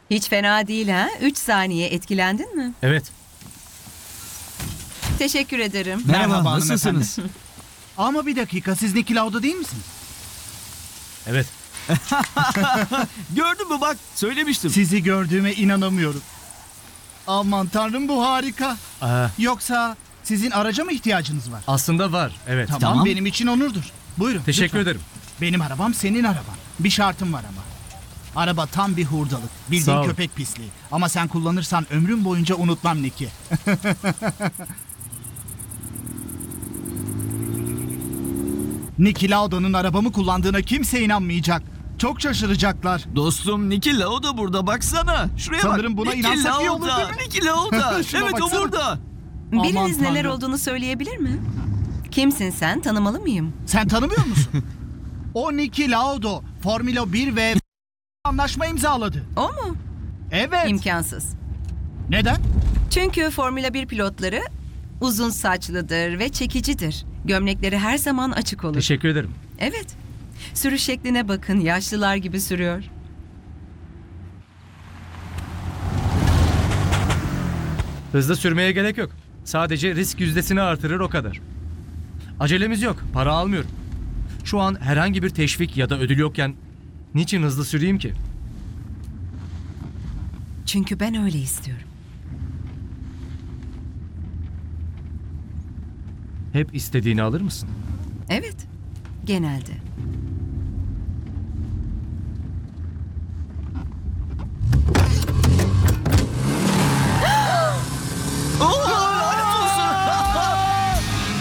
Hiç fena değil ha? 3 saniye etkilendin mi? Evet. Teşekkür ederim. Merhaba, nasılsınız? Ama bir dakika, siz Niki Lauda değil misiniz? Evet. Gördün mü bak, söylemiştim. Sizi gördüğüme inanamıyorum. Aman tanrım, bu harika. Yoksa sizin araca mı ihtiyacınız var? Aslında var. Evet. Tamam, benim için onurdur. Buyurun. Teşekkür lütfen. ederim. Benim arabam senin araban. Bir şartım var ama. Araba tam bir hurdalık. Sağ Bildiğin ol. köpek pisliği. Ama sen kullanırsan ömrüm boyunca unutmam Niki. Niki Lauda'nın arabamı kullandığına kimse inanmayacak. Çok şaşıracaklar. Dostum Niki Lauda burada baksana. Şuraya bak. Sanırım buna Niki inansak iyi olur, Lauda, değil mi? Niki Lauda. Şuna Evet, baksana. o burada. Biriniz Aman neler tanrım. olduğunu söyleyebilir mi? Kimsin sen? Tanımalı mıyım? Sen tanımıyor musun? O Niki Lauda Formula 1 ve anlaşma imzaladı. O mu? Evet. İmkansız. Neden? Çünkü Formula 1 pilotları uzun saçlıdır ve çekicidir. Gömlekleri her zaman açık olur. Teşekkür ederim. Evet. Sürüş şekline bakın. Yaşlılar gibi sürüyor. Hızlı sürmeye gerek yok. Sadece risk yüzdesini artırır, o kadar. Acelemiz yok. Para almıyorum. Şu an herhangi bir teşvik ya da ödül yokken niçin hızlı süreyim ki? Çünkü ben öyle istiyorum. Hep istediğini alır mısın? Evet. Genelde.